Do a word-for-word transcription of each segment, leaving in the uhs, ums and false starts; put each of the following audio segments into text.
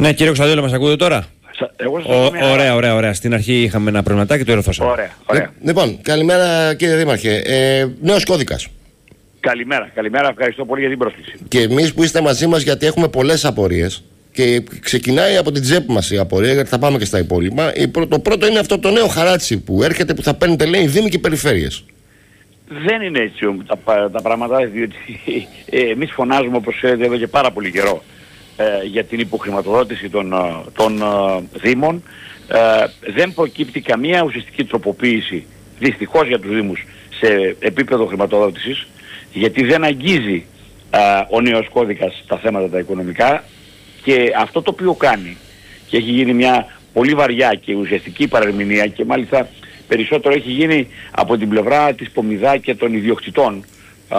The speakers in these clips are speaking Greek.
Ναι, κύριε Κωνσταντέλο, μας ακούτε τώρα? Εγώ σας Ο, μια... Ωραία, ωραία, ωραία. Στην αρχή είχαμε ένα προβληματάκι, το ερθώσαμε. Ωραία, ωραία. Λοιπόν, καλημέρα κύριε Δήμαρχε. Ε, νέος κώδικας. Καλημέρα, καλημέρα. Ευχαριστώ πολύ για την πρόσκληση. Και εμείς που είστε μαζί μας, γιατί έχουμε πολλές απορίες και ξεκινάει από την τσέπη μας η απορία, γιατί θα πάμε και στα υπόλοιπα. Το πρώτο είναι αυτό το νέο χαράτσι που έρχεται, που θα παίρνετε, λέει, δήμοι και περιφέρειες. Δεν είναι έτσι τα, τα πράγματα, διότι ε, εμείς φωνάζουμε, όπως ξέρετε, εδώ και πάρα πολύ καιρό ε, για την υποχρηματοδότηση των, των ε, δήμων. Ε, δεν προκύπτει καμία ουσιαστική τροποποίηση, δυστυχώς για τους δήμους, σε επίπεδο χρηματοδότησης, γιατί δεν αγγίζει ε, ο νέος κώδικας τα θέματα τα οικονομικά, και αυτό το οποίο κάνει, και έχει γίνει μια πολύ βαριά και ουσιαστική παρερμηνία, και μάλιστα περισσότερο έχει γίνει από την πλευρά της Πομιδά και των ιδιοκτητών, α,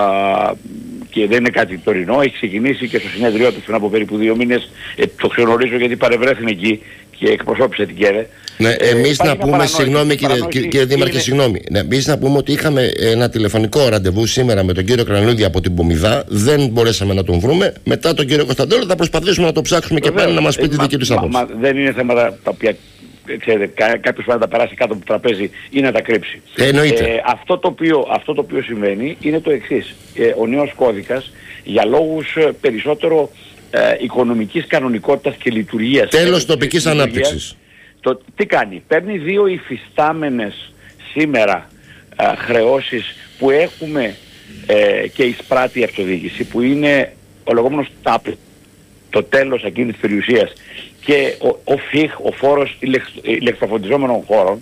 και δεν είναι κάτι τωρινό, έχει ξεκινήσει και στο συνέδριό του πριν από περίπου δύο μήνες, ε, το ξενορίζω γιατί παρευρέθη εκεί και εκπροσώπησε την ΚΕΔΕ. Ναι, εμείς ε, να πούμε, συγγνώμη κύριε, κύριε Δήμαρχε, είναι... συγγνώμη. Ναι, εμείς να πούμε ότι είχαμε ένα τηλεφωνικό ραντεβού σήμερα με τον κύριο Κρανούδη από την Πομιδά, δεν μπορέσαμε να τον βρούμε. Μετά τον κύριο Κωνσταντέλο θα προσπαθήσουμε να το ψάξουμε και πάλι να μας πει τη δική του άποψη. Δεν είναι θέματα τα οποία, ξέρετε, κα, κάποιος πρέπει να τα περάσει κάτω από το τραπέζι ή να τα κρύψει. Εννοείται. Ε, αυτό, το οποίο, αυτό το οποίο συμβαίνει είναι το εξής. Ε, ο νέος κώδικας, για λόγους ε, περισσότερο ε, οικονομικής κανονικότητας και λειτουργίας. Τέλος τοπικής ανάπτυξης. Το, τι κάνει, παίρνει δύο υφιστάμενες σήμερα ε, χρεώσεις που έχουμε ε, και εισπράττει η αυτοδιοίκηση, που είναι ο λεγόμενος τάπ, το τέλος εκείνης της περιουσίας, και ο, ο ΦΙΧ, ο φόρος ηλεκ, ηλεκτροφωτιζόμενων χώρων,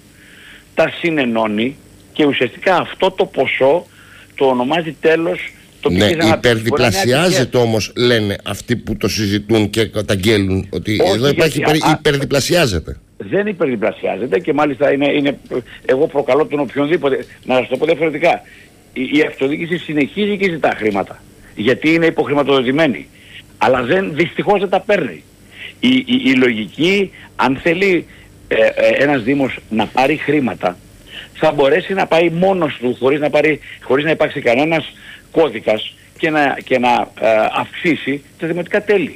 τα συνενώνει και ουσιαστικά αυτό το ποσό το ονομάζει τέλος τοπικής ανάπτυξης. Ναι, υπερδιπλασιάζεται όμως, λένε αυτοί που το συζητούν και καταγγέλουν, ότι όχι, εδώ υπάρχει υπερ, α, υπερδιπλασιάζεται. Δεν υπερδιπλασιάζεται, και μάλιστα είναι, είναι, εγώ προκαλώ τον οποιονδήποτε, να σας το πω διαφορετικά, η, η αυτοδιοίκηση συνεχίζει και ζητά χρήματα, γιατί είναι υποχρηματοδοτημένη, αλλά δεν, δυστυχώς δεν τα παίρνει. Η, η, η λογική, αν θέλει ε, ε, ένας δήμος να πάρει χρήματα, θα μπορέσει να πάει μόνος του, χωρίς να, πάρει, χωρίς να υπάρξει κανένας κώδικας, και να, και να ε, αυξήσει τα δημοτικά τέλη.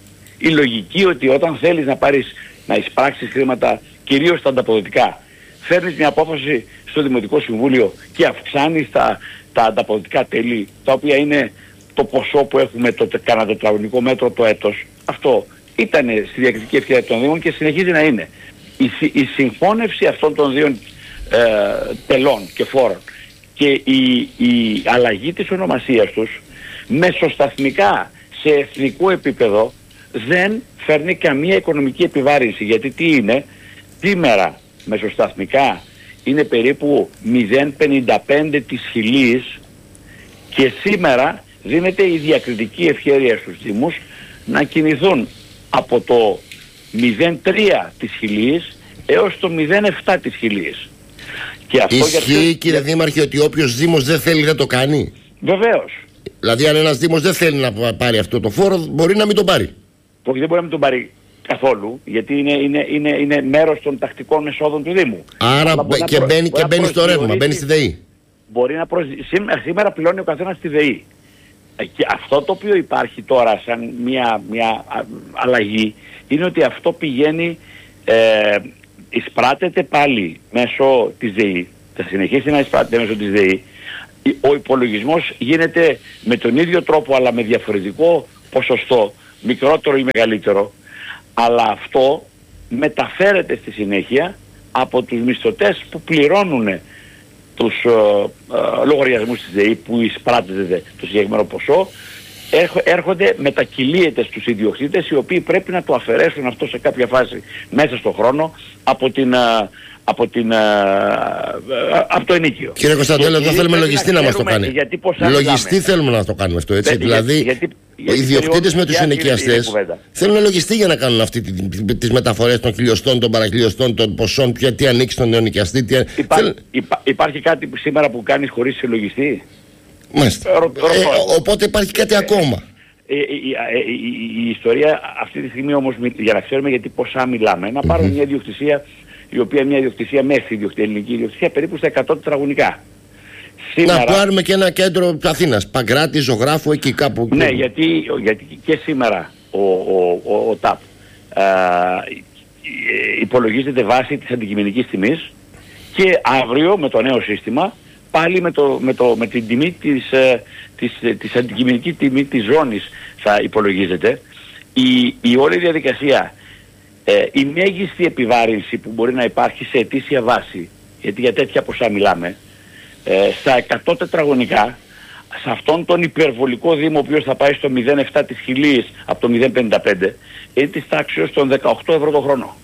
Η λογική ότι όταν θέλεις να πάρεις, να εισπράξεις χρήματα, κυρίως τα ανταποδοτικά, φέρνεις μια απόφαση στο Δημοτικό Συμβούλιο και αυξάνεις τα, τα ανταποδοτικά τέλη, τα οποία είναι το ποσό που έχουμε το κανένα τετραγωνικό μέτρο το έτος. Αυτό ήταν στη διακριτική ευχέρεια των Δήμων και συνεχίζει να είναι. Η, η συγχώνευση αυτών των δύο ε, τελών και φόρων και η, η αλλαγή της ονομασίας τους μεσοσταθμικά σε εθνικό επίπεδο δεν φέρνει καμία οικονομική επιβάρυνση, γιατί τι είναι, σήμερα μεσοσταθμικά είναι περίπου μηδέν κόμμα πενήντα πέντε της χιλής, και σήμερα δίνεται η διακριτική ευχέρεια στους Δήμους να κινηθούν από το μηδέν κόμμα τρία της χιλής έως το μηδέν κόμμα επτά της χιλής. Και αυτό ισχύει, γιατί... κύριε Δήμαρχε, ότι όποιος Δήμος δεν θέλει δεν το κάνει? Βεβαίως. Δηλαδή αν ένας Δήμος δεν θέλει να πάρει αυτό το φόρο, μπορεί να μην τον πάρει? Όχι, δεν μπορεί να μην τον πάρει καθόλου, γιατί είναι, είναι, είναι, είναι μέρος των τακτικών εσόδων του Δήμου. Άρα και, προ... μπαίνει, και μπαίνει στο ρεύμα, μπαίνει στη ΔΕΗ. Μπορεί να προσ... σήμερα, σήμερα πληρώνει ο καθένας στη ΔΕΗ. Και αυτό το οποίο υπάρχει τώρα σαν μια, μια αλλαγή είναι ότι αυτό πηγαίνει, ε, εισπράττεται πάλι μέσω της ΔΕΗ, θα συνεχίσει να εισπράττεται μέσω της ΔΕΗ. Ο υπολογισμός γίνεται με τον ίδιο τρόπο αλλά με διαφορετικό ποσοστό, μικρότερο ή μεγαλύτερο, αλλά αυτό μεταφέρεται στη συνέχεια από τους μισθωτές που πληρώνουν τους ε, ε, λογαριασμούς της ΔΕΗ, που εισπράττεται το συγκεκριμένο ποσό, έρχονται, μετακυλίεται στους ιδιοκτήτες, οι οποίοι πρέπει να το αφαιρέσουν αυτό σε κάποια φάση μέσα στον χρόνο από την... Από, την, από το ενίκιο. Κύριε Κωνσταντέλο, εδώ θέλουμε λογιστή να, να μας το κάνει. Λογιστή θέλουμε να το κάνουμε αυτό, έτσι. Δεν, δηλαδή, γιατί, γιατί, οι ιδιοκτήτες με τους ενοικιαστές θέλουν λογιστή για να κάνουν αυτή τις μεταφορές των χιλιοστών, των παραχιλιοστών, των ποσών, ποια, τι ανοίξει τον ενοικιαστή. Τι... Υπά, Θέλ... υπά, υπάρχει κάτι που σήμερα που κάνεις χωρίς λογιστή? Μάλιστα. Ε, ε, οπότε υπάρχει κάτι ε, ακόμα. Ε, ε, ε, ε, ε, η, η ιστορία αυτή τη στιγμή όμως, για να ξέρουμε γιατί ποσά μιλάμε, να πάρουμε mm-hmm. μια ιδιοκτησία, η οποία είναι μια ιδιοκτησία μέση, ιδιοκτησία, ελληνική ιδιοκτησία, περίπου στα εκατό τετραγωνικά. Σήμερα... Να πάρουμε και ένα κέντρο Αθήνας, Παγκράτη, Ζωγράφου, εκεί κάπου. Ναι, γιατί, γιατί και σήμερα ο, ο, ο, ο ΤΑΠ α, υπολογίζεται βάση της αντικειμενικής τιμής και αύριο με το νέο σύστημα πάλι με, το, με, το, με την τιμή της, της, της αντικειμενική τιμή της ζώνης θα υπολογίζεται. Η, η όλη διαδικασία, ε, η μέγιστη επιβάρυνση που μπορεί να υπάρχει σε ετήσια βάση, γιατί για τέτοια ποσά μιλάμε, ε, στα εκατό τετραγωνικά, σε αυτόν τον υπερβολικό δήμο ο οποίος θα πάει στο μηδέν κόμμα επτά της Χιλής από το μηδέν κόμμα πενήντα πέντε, είναι της τάξης των δεκαοκτώ ευρώ το χρόνο.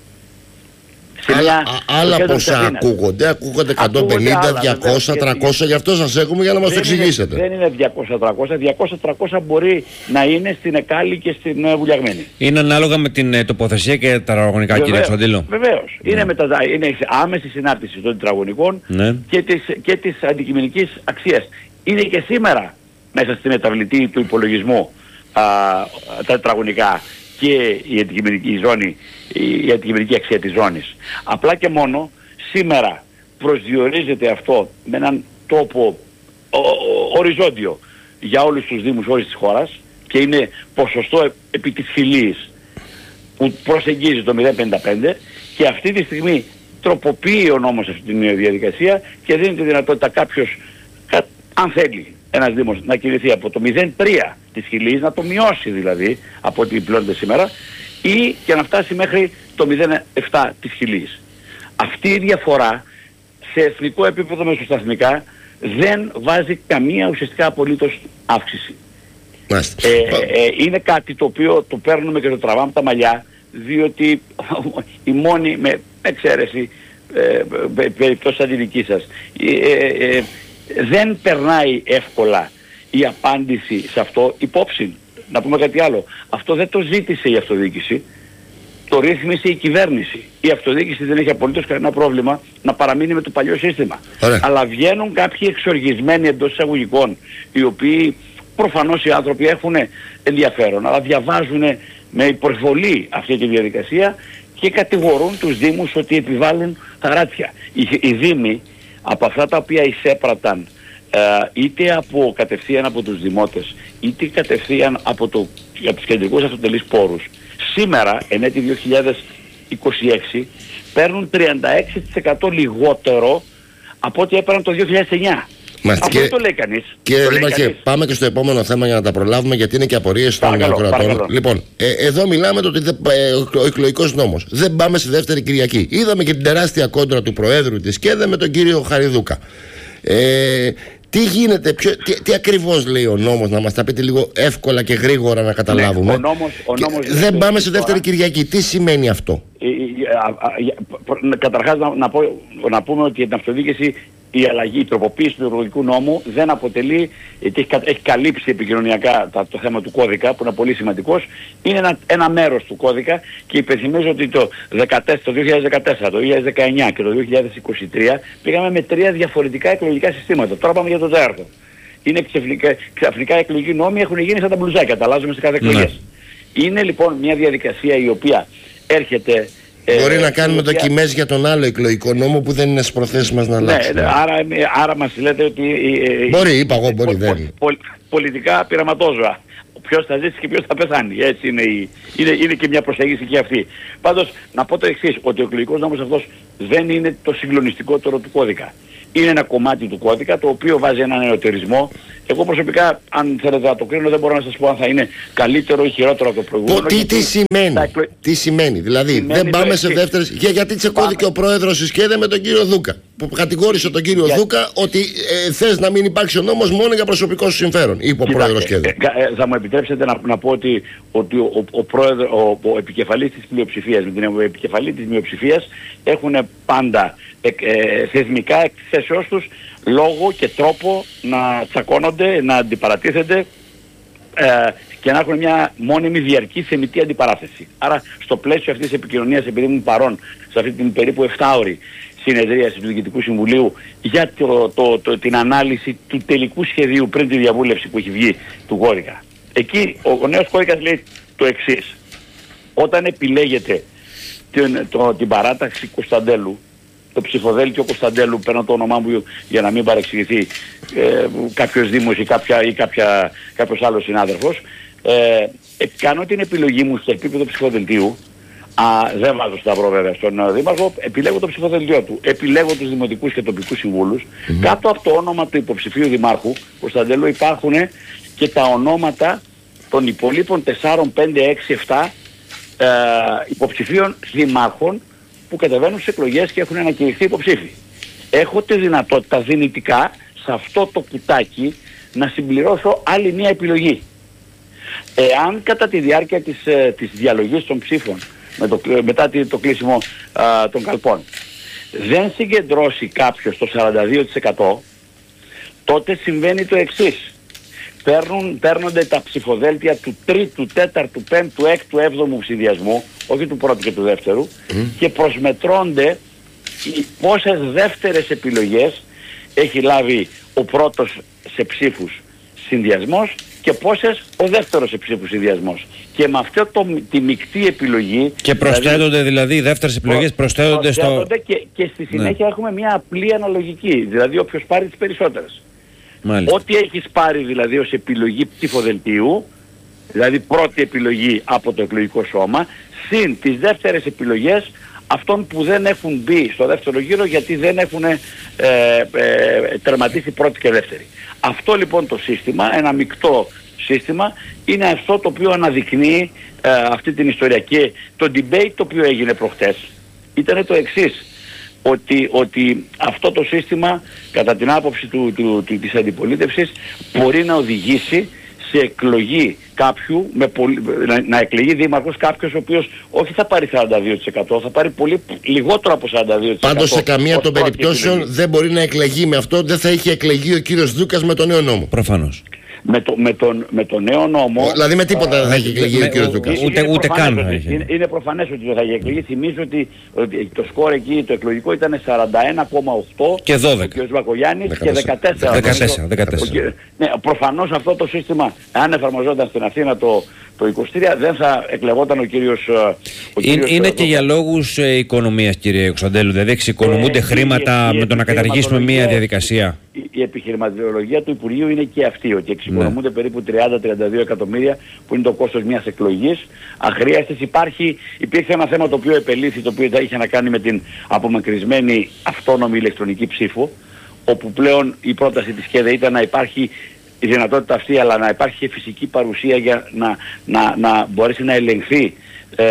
Άλλα, άλλα ποσά ακούγονται, ακούγονται εκατόν πενήντα, διακόσια, τριακόσια, γι' αυτό σας έχουμε για να μας το εξηγήσετε. Δεν είναι διακόσια τριακόσια, διακόσια τριακόσια μπορεί να είναι στην Εκάλη και στην uh, Βουλιαγμένη. Είναι ανάλογα με την uh, τοποθεσία και τα τετραγωνικά, κύριε Ξαντήλο. Βεβαίως. Ναι. Είναι, μετα... είναι άμεση συνάρτηση των τετραγωνικών ναι. και, της, και της αντικειμενικής αξίας. Είναι και σήμερα μέσα στη μεταβλητή του υπολογισμού α, τα τετραγωνικά και η αντικειμενική ζώνη, η αντικειμενική αξία της ζώνης. Απλά και μόνο σήμερα προσδιορίζεται αυτό με έναν τρόπο ο, ο, οριζόντιο για όλους τους δήμους όλης της χώρας και είναι ποσοστό επί της φυλής που προσεγγίζει το μηδέν κόμμα πενήντα πέντε και αυτή τη στιγμή τροποποιεί ο νόμος αυτή τη διαδικασία και δίνει τη δυνατότητα κάποιος, αν θέλει ένας δήμος να κινηθεί από το μηδέν κόμμα τρία της Χιλής, να το μειώσει δηλαδή από ό,τι πληρώνεται σήμερα, ή και να φτάσει μέχρι το μηδέν κόμμα επτά της Χιλής. Αυτή η διαφορά σε εθνικό επίπεδο μεσοσταθμικά δεν βάζει καμία ουσιαστικά απολύτως αύξηση. Ε, ε, είναι κάτι το οποίο το παίρνουμε και το τραβάμε από τα μαλλιά, διότι η μόνη, με εξαίρεση ε, περιπτώσεις σαν τη δική σας, ε, ε, ε, δεν περνάει εύκολα η απάντηση σε αυτό υπόψη. Να πούμε κάτι άλλο. Αυτό δεν το ζήτησε η αυτοδιοίκηση, το ρύθμισε η κυβέρνηση. Η αυτοδιοίκηση δεν έχει απολύτως κανένα πρόβλημα να παραμείνει με το παλιό σύστημα. Ωραία. Αλλά βγαίνουν κάποιοι εξοργισμένοι εντός εισαγωγικών, οι οποίοι προφανώς οι άνθρωποι έχουν ενδιαφέρον, αλλά διαβάζουν με υπερβολή αυτή τη διαδικασία και κατηγορούν τους δήμους ότι επιβάλλουν χαράτσια. Οι, οι δήμοι από αυτά τα οποία εισέπραταν ε, είτε από κατευθείαν από τους δημότες είτε κατευθείαν από, το, από τους κεντρικούς αυτοτελείς πόρους, σήμερα εν έτη δύο χιλιάδες είκοσι έξι παίρνουν τριάντα έξι τοις εκατό λιγότερο από ό,τι έπαιρναν το δύο χιλιάδες εννιά. Μάλιστα, αυτό και, το λέει κανείς. Κύριε Δήμαρχε, πάμε και στο επόμενο θέμα για να τα προλάβουμε, γιατί είναι και απορίες των ακροατών. Λοιπόν, ε, εδώ μιλάμε το ότι δε, ε, ο εκλογικός νόμος. Δεν πάμε στη δεύτερη Κυριακή. Είδαμε και την τεράστια κόντρα του Προέδρου της ΚΕΔΕ με τον κύριο Χαριδούκα. Ε, τι γίνεται, ποιο, τι, τι ακριβώς λέει ο νόμος, να μας τα πείτε λίγο εύκολα και γρήγορα να καταλάβουμε. Ναι, ο νόμος, ο νόμος και, δεν πάμε στη δεύτερη Κυριακή. Τι σημαίνει αυτό? Ε, ε, ε, καταρχάς να, να, πω, να πούμε ότι την αυτοδιοίκηση η αλλαγή, η τροποποίηση του εκλογικού νόμου δεν αποτελεί, γιατί έχει, έχει καλύψει επικοινωνιακά το, το θέμα του κώδικα που είναι πολύ σημαντικός, είναι ένα, ένα μέρος του κώδικα και υπενθυμίζω ότι το, δεκατέσσερα, το δύο χιλιάδες δεκατέσσερα, το δύο χιλιάδες δεκαεννιά και το δύο χιλιάδες είκοσι τρία πήγαμε με τρία διαφορετικά εκλογικά συστήματα. Τώρα πάμε για το τέταρτο. Είναι ξαφνικά, ξαφνικά εκλογικοί νόμοι έχουν γίνει σαν τα μπλουζάκια, τα αλλάζουμε σε κάθε εκλογές. Ναι. Είναι λοιπόν μια διαδικασία η οποία έρχεται. Μπορεί ε, να κάνουμε οποία... δοκιμές για τον άλλο εκλογικό νόμο που δεν είναι στις προθέσεις μας να αλλάξει. Ναι, άρα, άρα μας λέτε ότι... Ε, μπορεί, είπα εγώ, μπορεί, πο, δεν. Πο, πολιτικά πειραματόζωα. Ποιος θα ζήσει και ποιος θα πεθάνει. Έτσι είναι, η, είναι, είναι και μια προσέγγιση και αυτή. Πάντως, να πω το εξής, ότι ο εκλογικός νόμος αυτός δεν είναι το συγκλονιστικότερο του κώδικα. Είναι ένα κομμάτι του κώδικα το οποίο βάζει έναν νεωτερισμό. Εγώ προσωπικά, αν θέλετε να το κρίνω, δεν μπορώ να σας πω αν θα είναι καλύτερο ή χειρότερο από το προηγούμενο. Τι, τι σημαίνει, εκλο... τι σημαίνει, δηλαδή σημαίνει δεν πάμε σε δεύτερες. Για, γιατί τσεκώθηκε ο πρόεδρος της ΚΕΔΕ με τον κύριο Δούκα. Που κατηγόρησε τον κύριο για... Δούκα ότι ε, θες να μην υπάρξει ο νόμος μόνο για προσωπικό σου συμφέρον. Είπε ο πρόεδρος ΚΕΔΕ. Ε, ε, θα μου επιτρέψετε να, να πω ότι, ότι ο, ο, ο, πρόεδρο, ο, ο επικεφαλής της πλειοψηφίας με την επικεφαλή της μειοψηφίας έχουν πάντα ε, ε, θεσμικά εκθέσεώς τους λόγο και τρόπο να τσακώνονται, να αντιπαρατίθενται ε, και να έχουν μια μόνιμη διαρκή θεμιτή αντιπαράθεση. Άρα στο πλαίσιο αυτής της επικοινωνίας, επειδή ήμουν παρόν σε αυτή την περίπου εφτάωρη συνεδρίαση του Διοικητικού Συμβουλίου για το, το, το, την ανάλυση του τελικού σχεδίου πριν τη διαβούλευση που έχει βγει του κώδικα. Εκεί ο, ο νέος κώδικας λέει το εξής. Όταν επιλέγεται την, το, την παράταξη Κωνσταντέλου, το ψηφοδέλτιο Κωνσταντέλου, παίρνω το όνομά μου για να μην παρεξηγηθεί ε, κάποιος δήμος ή, κάποια, ή κάποια, κάποιος άλλος συνάδελφος, ε, ε, κάνω την επιλογή μου στο επίπεδο ψηφοδελτίου Α, δεν βάζω σταυρό βέβαια στον Δήμαρχο, επιλέγω το ψηφοδελτίο του, επιλέγω τους δημοτικούς και τοπικούς συμβούλους. Mm-hmm. Κάτω από το όνομα του υποψηφίου Δημάρχου, Κωνσταντέλου, υπάρχουν και τα ονόματα των υπολείπων τέσσερα, πέντε, έξι, επτά ε, υποψηφίων δημάρχων που κατεβαίνουν στις εκλογές και έχουν ανακηρυχθεί υποψήφοι. Έχω τη δυνατότητα δυνητικά σε αυτό το κουτάκι να συμπληρώσω άλλη μία επιλογή. Εάν κατά τη διάρκεια της, ε, της διαλογής των ψήφων με το, μετά το κλείσιμο α, των καλπών δεν συγκεντρώσει κάποιος το σαράντα δύο τοις εκατό, τότε συμβαίνει το εξής. Παίρνουν, παίρνονται τα ψηφοδέλτια του τρίτου, τέταρτου, πέμπτου, έκτου, έβδομου συνδυασμού, όχι του πρώτου και του δεύτερου, mm. και προσμετρώνται οι πόσες δεύτερες επιλογές έχει λάβει ο πρώτος σε ψήφους συνδυασμός και πόσες ο δεύτερος σε ψήφους συνδυασμός. Και με αυτό το, τη μεικτή επιλογή... Και προσθέτονται δηλαδή, δηλαδή οι δεύτερες επιλογές προσθέτονται, προσθέτονται στο... Και, και στη συνέχεια ναι. έχουμε μια απλή αναλογική, δηλαδή όποιος πάρει τις περισσότερες. Μάλιστα. Ό,τι έχεις πάρει δηλαδή ως επιλογή ψηφοδελτίου, δηλαδή πρώτη επιλογή από το εκλογικό σώμα, συν τις δεύτερες επιλογές αυτών που δεν έχουν μπει στο δεύτερο γύρο γιατί δεν έχουν ε, ε, τερματίσει πρώτη και δεύτερη. Αυτό λοιπόν το σύστημα, ένα μεικτό σύστημα, είναι αυτό το οποίο αναδεικνύει ε, αυτή την ιστορία. Και το debate το οποίο έγινε προχτές ήταν το εξής, ότι, ότι αυτό το σύστημα κατά την άποψη του, του, του, της αντιπολίτευσης μπορεί να οδηγήσει σε εκλογή κάποιου, με πολύ, να, να εκλεγεί δήμαρχος κάποιος ο οποίος όχι θα πάρει σαράντα δύο τοις εκατό, θα πάρει πολύ λιγότερο από σαράντα δύο τοις εκατό. Πάντως σε καμία των περιπτώσεων δεν μπορεί να εκλεγεί με αυτό, δεν θα είχε εκλεγεί ο κύριος Δούκας με τον νέο νόμο. Προφανώς. Με το, με, τον, με το νέο νόμο... Δηλαδή με τίποτα δεν θα είχε εκλεγεί ο κύριος Δούκας. Ούτε, ούτε καν. Είναι, είναι προφανές ότι δεν θα είχε εκλεγεί. Θυμίζω ότι, ότι το σκορ εκεί το εκλογικό ήταν σαράντα ένα κόμμα οκτώ και δώδεκα. Ο κ. Βακογιάννης και δεκατέσσερα. δεκατέσσερα, δεκατέσσερα. Ναι, προφανώς αυτό το σύστημα, αν εφαρμοζόταν στην Αθήνα το, το είκοσι τρία, δεν θα εκλεγόταν ο κύριος... Ο είναι κύριος είναι και για λόγους ε, οικονομίας, κύριε Κωνσταντέλου. Δηλαδή εξοικονομούνται ε, χρήματα η, με το να καταργήσουμε μια διαδικασία. Η, η επιχειρηματολογία του Υπουργείου είναι και αυτή, ότι εξοικονομούνται ναι. περίπου τριάντα με τριάντα δύο εκατομμύρια που είναι το κόστος μιας εκλογής. Αχρίαστες. Υπάρχει, υπήρχε ένα θέμα το οποίο επελήθη, το οποίο είχε να κάνει με την απομακρυσμένη αυτόνομη ηλεκτρονική ψήφο, όπου πλέον η πρόταση της ΚΕΔΕ ήταν να υπάρχει η δυνατότητα αυτή, αλλά να υπάρχει και φυσική παρουσία για να, να, να μπορέσει να ελεγχθεί ε,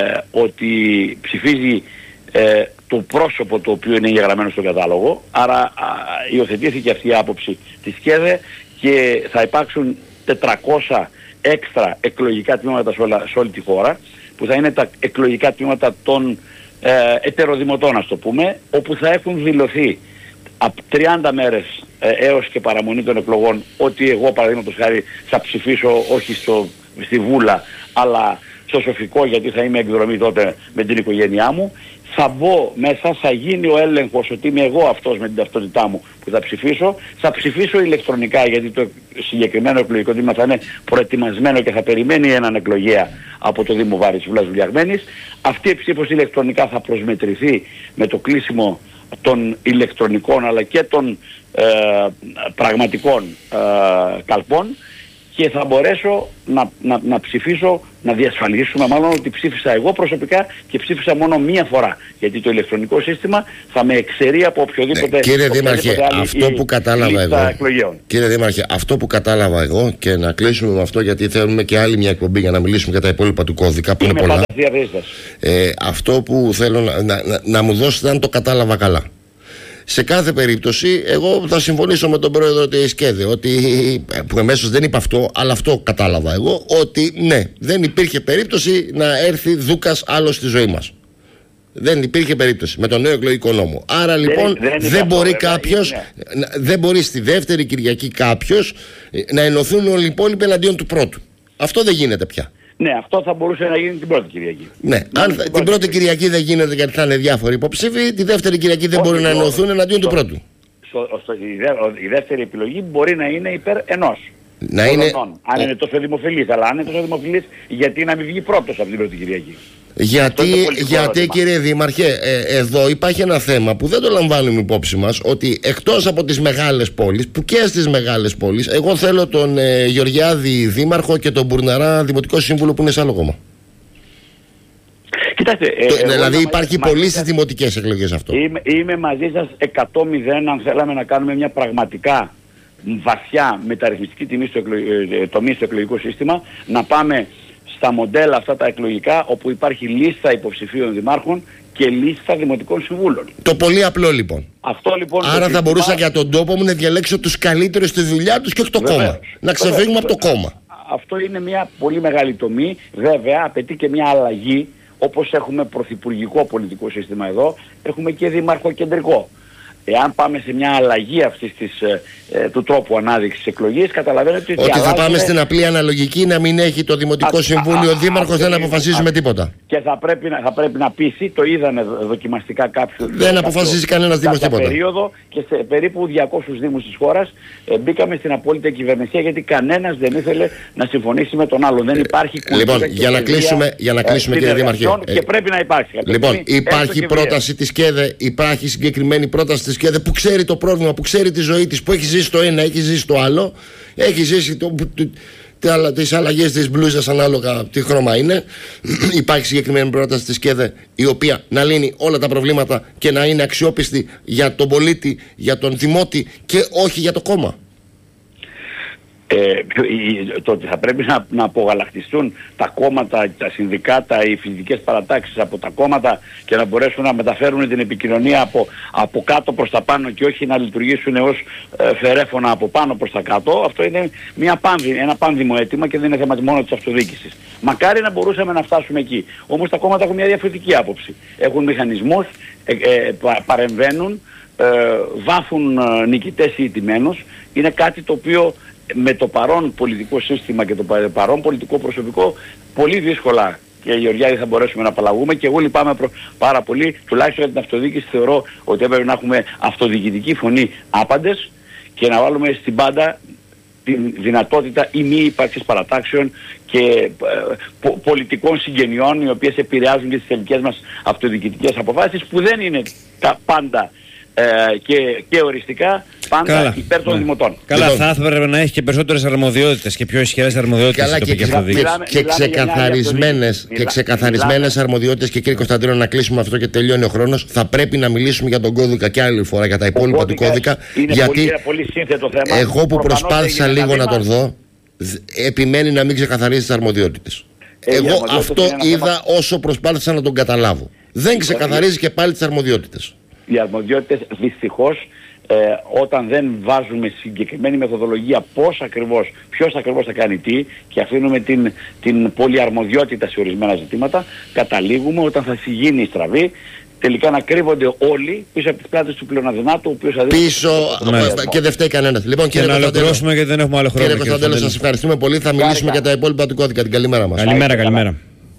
ότι ψηφίζει ε, το πρόσωπο το οποίο είναι εγγεγραμμένο στον κατάλογο. Άρα α, υιοθετήθηκε αυτή η άποψη της ΚΕΔΕ και θα υπάρξουν τετρακόσια έξτρα εκλογικά τμήματα σε, όλα, σε όλη τη χώρα, που θα είναι τα εκλογικά τμήματα των ε, ετεροδημοτών, ας το πούμε, όπου θα έχουν δηλωθεί από τριάντα μέρες ε, έως και παραμονή των εκλογών ότι εγώ παραδείγματος χάρη θα ψηφίσω όχι στο, στη Βούλα αλλά στο Σοφικό, γιατί θα είμαι εκδρομή τότε με την οικογένειά μου. Θα μπω μέσα, θα γίνει ο έλεγχος ότι είμαι εγώ αυτός με την ταυτότητά μου που θα ψηφίσω. Θα ψηφίσω ηλεκτρονικά, γιατί το συγκεκριμένο εκλογικό τμήμα θα είναι προετοιμασμένο και θα περιμένει έναν εκλογέα από το Δήμο Βάρης Βουλάς Βουλιαγμένης. Αυτή η ψήφος ηλεκτρονικά θα προσμετρηθεί με το κλείσιμο των ηλεκτρονικών αλλά και των ε, πραγματικών ε, καλπών, και θα μπορέσω να, να, να ψηφίσω, να διασφαλίσουμε μάλλον ότι ψήφισα εγώ προσωπικά και ψήφισα μόνο μία φορά. Γιατί το ηλεκτρονικό σύστημα θα με εξαιρεί από οποιοδήποτε... Ναι, κύριε Δήμαρχε, αυτό που κατάλαβα εγώ, κύριε Δήμαρχε, αυτό που κατάλαβα εγώ, και να κλείσουμε με αυτό γιατί θέλουμε και άλλη μια εκπομπή για να μιλήσουμε για τα υπόλοιπα του κώδικα που είναι, είναι πολλά. Ε, αυτό που θέλω να, να, να, να μου δώσετε, αν το κατάλαβα καλά. Σε κάθε περίπτωση, εγώ θα συμφωνήσω με τον πρόεδρο της ΚΕΔΕ, ότι, που εμέσως δεν είπα αυτό, αλλά αυτό κατάλαβα εγώ, ότι ναι, δεν υπήρχε περίπτωση να έρθει Δούκας άλλο στη ζωή μας. Δεν υπήρχε περίπτωση με τον νέο εκλογικό νόμο. Άρα λοιπόν δεν, δεν, δεν μπορεί κάποιος, δεν μπορεί στη δεύτερη Κυριακή κάποιος να ενωθούν όλοι οι υπόλοιποι εναντίον του πρώτου. Αυτό δεν γίνεται πια. Ναι, αυτό θα μπορούσε να γίνει την πρώτη Κυριακή. Ναι, να αν την, την πρώτη Κυριακή δεν γίνεται γιατί θα είναι διάφοροι υποψήφοι, τη δεύτερη Κυριακή δεν μπορούν να ενωθούν εναντίον του πρώτου. Στο, στο, η, δε, η δεύτερη επιλογή μπορεί να είναι υπέρ ενός. Να είναι... Αν είναι τόσο δημοφιλής, αλλά αν είναι τόσο δημοφιλής, γιατί να μην βγει πρώτος από την πρώτη Κυριακή. Γιατί, γιατί κύριε Δήμαρχε, ε, εδώ υπάρχει ένα θέμα που δεν το λαμβάνουμε υπόψη μας, ότι εκτός από τις μεγάλες πόλεις, που και στις μεγάλες πόλεις, εγώ θέλω τον ε, Γεωργιάδη Δήμαρχο και τον Μπουρναρά Δημοτικό Σύμβουλο που είναι σε άλλο κόμμα. Κοιτάξτε, το, ε, δηλαδή υπάρχει πολύ στις δημοτικές εκλογές αυτό. Είμαι, είμαι μαζί σας εκατό μηδέν αν θέλαμε να κάνουμε μια πραγματικά βαθιά μεταρρυθμιστική τιμή στο, εκλογ... τομή στο εκλογικό σύστημα, να πάμε στα μοντέλα αυτά τα εκλογικά όπου υπάρχει λίστα υποψηφίων δημάρχων και λίστα δημοτικών συμβούλων. Το πολύ απλό λοιπόν. Αυτό, λοιπόν Άρα θα σύστημα... μπορούσα για τον τόπο μου να διαλέξω τους καλύτερους στη δουλειά τους και όχι το Βεβαίως. κόμμα. Να ξεφύγουμε από το κόμμα. Αυτό είναι μια πολύ μεγάλη τομή. Βέβαια απαιτεί και μια αλλαγή. Όπως έχουμε πρωθυπουργικό πολιτικό σύστημα εδώ, έχουμε και δημαρχοκεντρικό. Εάν πάμε σε μια αλλαγή αυτής της, ε, του τρόπου ανάδειξης εκλογής, καταλαβαίνετε ότι... Ότι θα πάμε στην απλή αναλογική, να μην έχει το Δημοτικό α, Συμβούλιο, ο Δήμαρχος δεν αποφασίζουμε α, τίποτα. Και θα πρέπει, να, θα πρέπει να πείσει, το είδαμε δοκιμαστικά κάποιο... Δεν αποφασίζει κανένας Δήμος τίποτα. Περίοδο και σε περίπου διακόσιους Δήμους της χώρας ε, μπήκαμε στην απόλυτη κυβερνησία γιατί κανένας δεν ήθελε να συμφωνήσει με τον άλλο. Δεν υπάρχει κουλτούρα. Λοιπόν, για να κλείσουμε, για να κλείσουμε κύριε Δήμαρχε. Και πρέπει να υπάρξει. Λοιπόν, υπάρχει πρόταση της ΚΕΔΕ, υπάρχει συγκεκριμένη πρόταση της ΚΕΔΕ που ξέρει το πρόβλημα, που ξέρει τη ζωή της, που έχει ζήσει το ένα, έχει ζήσει το άλλο, έχει ζήσει το, το, το, τις αλλαγές της μπλούζας ανάλογα τι χρώμα είναι. Υπάρχει συγκεκριμένη πρόταση της ΚΕΔΕ η οποία να λύνει όλα τα προβλήματα και να είναι αξιόπιστη για τον πολίτη, για τον δημότη και όχι για το κόμμα. Ε, το ότι θα πρέπει να, να απογαλακτιστούν τα κόμματα, τα συνδικάτα, οι φυσικές παρατάξεις από τα κόμματα και να μπορέσουν να μεταφέρουν την επικοινωνία από, από κάτω προς τα πάνω και όχι να λειτουργήσουν ως ε, φερέφωνα από πάνω προς τα κάτω, αυτό είναι μια πάνδη, ένα πάνδημο αίτημα και δεν είναι θέμα μόνο της αυτοδιοίκησης. Μακάρι να μπορούσαμε να φτάσουμε εκεί. Όμως τα κόμματα έχουν μια διαφορετική άποψη. Έχουν μηχανισμούς, ε, ε, πα, παρεμβαίνουν, ε, βάφουν ε, νικητές ή ηττημένους. Είναι κάτι το οποίο με το παρόν πολιτικό σύστημα και το παρόν πολιτικό προσωπικό πολύ δύσκολα και Γεωργιάδη θα μπορέσουμε να απαλλαγούμε και εγώ λυπάμαι προ... πάρα πολύ, τουλάχιστον για την αυτοδιοίκηση θεωρώ ότι έπρεπε να έχουμε αυτοδιοικητική φωνή άπαντες και να βάλουμε στην πάντα τη δυνατότητα ή μη ύπαρξης παρατάξεων και ε, πο, πολιτικών συγγενειών οι οποίες επηρεάζουν και τις τελικές μας αυτοδιοικητικές αποφάσεις που δεν είναι τα πάντα Ε, και, και οριστικά πάντα Καλά. υπέρ των ναι. δημοτών. Καλά, λοιπόν, θα έπρεπε να έχει και περισσότερες αρμοδιότητες και πιο ισχυρές αρμοδιότητες. Καλά, και, και, μιλάμε, και, ξεκαθαρισμένες, και ξεκαθαρισμένες αρμοδιότητες. Και κύριε Κωνσταντίνο, να κλείσουμε αυτό και τελειώνει ο χρόνος. Θα πρέπει να μιλήσουμε για τον κώδικα και άλλη φορά για τα υπόλοιπα του κώδικα. Είναι γιατί πολύ, πολύ σύνθετο θέμα. Εγώ που προσπάθησα λίγο να τον δω, επιμένει να μην ξεκαθαρίζει τις αρμοδιότητες. Ε, Εγώ αυτό είδα όσο προσπάθησα να τον καταλάβω. Δεν ξεκαθαρίζει και πάλι τις αρμοδιότητες. Οι αρμοδιότητες δυστυχώς ε, όταν δεν βάζουμε συγκεκριμένη μεθοδολογία πώς ακριβώς, ποιος ακριβώς θα κάνει τι και αφήνουμε την, την πολυαρμοδιότητα σε ορισμένα ζητήματα, καταλήγουμε όταν θα γίνει η στραβή τελικά να κρύβονται όλοι πίσω από τις πλάτες του πλεοναδυνάτου, ο οποίος θα δει πίσω και δεν φταίει κανένας. Λοιπόν, και να ολοκληρώσουμε γιατί δεν έχουμε άλλο χρόνο. Κύριε Κωνσταντέλο, σας ευχαριστούμε πολύ. Θα μιλήσουμε για τα υπόλοιπα του κώδικα. Την καλημέρα μας. Καλημέρα, καλημέρα.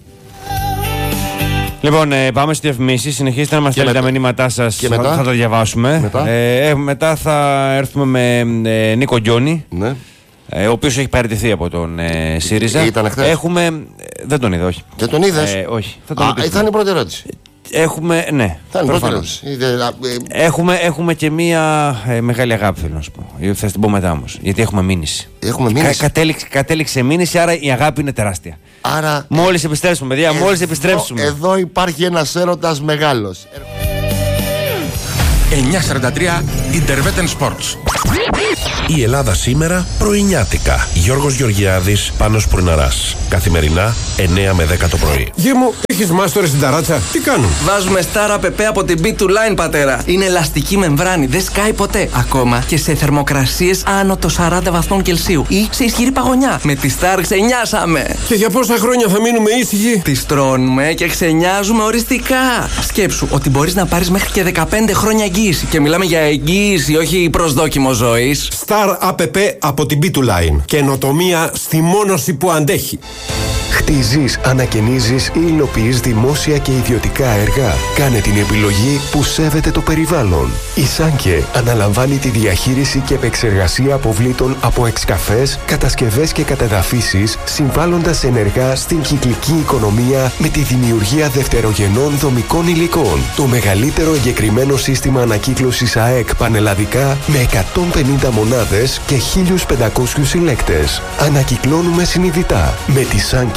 Λοιπόν, ε, πάμε στις διαφημίσεις. Συνεχίστε να μας στέλνετε τα μηνύματά σας. Θα, θα τα διαβάσουμε. Μετά, ε, μετά θα έρθουμε με ε, Νίκο Γκιόνι, ναι. ε, ο οποίος έχει παραιτηθεί από τον ε, ΣΥΡΙΖΑ. Ήταν χθες. Έχουμε. Ε, δεν τον είδα, όχι. Δεν τον είδες? Ε, όχι. Θα τον Α, θα είναι η πρώτη ερώτηση. Έχουμε, ναι. Θα είναι η πρώτη ερώτηση. Έχουμε, έχουμε και μία ε, μεγάλη αγάπη, θέλω να σου πω. Θα την πω μετά όμως. Γιατί έχουμε μήνυση. Έχουμε μήνυση. Κα, κατέληξε, κατέληξε μήνυση, άρα η αγάπη είναι τεράστια. Άρα. Μόλις επιστρέψουμε, παιδιά, εδώ, μόλις επιστρέψουμε. Εδώ υπάρχει ένας έρωτας μεγάλος. εννιακόσια σαράντα τρία Interveten Sports. Η Ελλάδα σήμερα πρωινιάτικα. Γιώργος Γεωργιάδης, Πάνος Πουρναράς. Καθημερινά εννιά με δέκα το πρωί. Γε μου, έχεις μάστορες στην ταράτσα? Τι κάνουν? Βάζουμε Star App από την μπι του Line, πατέρα. Είναι ελαστική μεμβράνη, δεν σκάει ποτέ. Ακόμα και σε θερμοκρασίες άνω των σαράντα βαθμών Κελσίου ή σε ισχυρή παγωνιά. Με τη Star ξενιάσαμε. Και για πόσα χρόνια θα μείνουμε ήσυχοι? Τις τρώνουμε και ξενιάζουμε οριστικά. Σκέψου ότι μπορείς να πάρεις μέχρι και δεκαπέντε χρόνια εγγύηση. Και μιλάμε για εγγύηση, όχι προσδόκιμο ζωής. Star App από την μπι του Line. Καινοτομία στη μόνωση που αντέχει. Χτίζεις, ανακαινίζεις ή υλοποιείς δημόσια και ιδιωτικά έργα. Κάνε την επιλογή που σέβεται το περιβάλλον. Η Σάνκε αναλαμβάνει τη διαχείριση και επεξεργασία αποβλήτων από εξκαφές, κατασκευές και κατεδαφίσεις, συμβάλλοντας ενεργά στην κυκλική οικονομία με τη δημιουργία δευτερογενών δομικών υλικών. Το μεγαλύτερο εγκεκριμένο σύστημα ανακύκλωσης ΑΕΚ πανελλαδικά με εκατόν πενήντα μονάδες και χίλιους πεντακόσιους συλλέκτες. Ανακυκλώνουμε συνειδητά. Με τη Σάνκε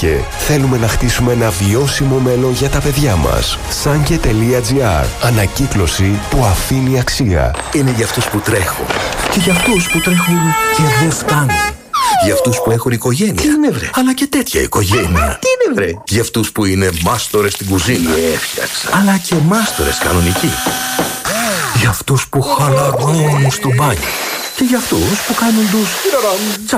Σάνκε. Θέλουμε να χτίσουμε ένα βιώσιμο μέλλον για τα παιδιά μας. Σάνκε τελεία τζι άρ. Ανακύκλωση που αφήνει αξία. Είναι για αυτούς που τρέχουν. Και για αυτούς που τρέχουν και δεν φτάνουν. Για αυτούς που έχουν οικογένεια. Τι είναι βρε. Αλλά και τέτοια οικογένεια. Τι είναι βρε. Για αυτούς που είναι μάστορες στην κουζίνα. Έφτιαξα. Αλλά και μάστορες κανονικοί. Για αυτούς που χαλαρώνουν στο μπάνιο. Και για αυτούς που κάνουν τους τσακ